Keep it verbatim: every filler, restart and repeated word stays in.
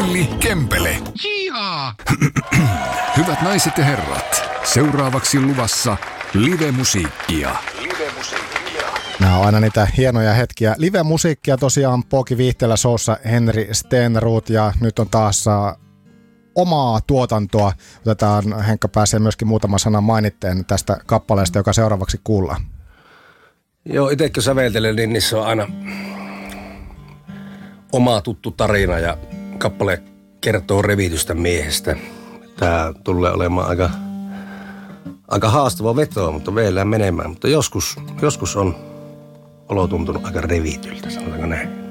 Villi Kempele. Jihaa! Hyvät naiset ja herrat, seuraavaksi luvassa live-musiikkia. Nämä on aina niitä hienoja hetkiä. Live-musiikkia tosiaan Poki Viihteellä showssa Henri Stenroth ja nyt on taas omaa tuotantoa. Otetaan, Henkka pääsee myöskin muutama sana mainitteen tästä kappaleesta, joka seuraavaksi kuullaan. Joo, itse kun säveltelen, niin niissä on aina oma tuttu tarina ja kappale kertoo revitystä miehestä. Tää tulee olemaan aika, aika haastava veto, mutta vielä menemään. Mutta joskus, joskus on olo tuntunut aika revityltä, sanotaanko näin.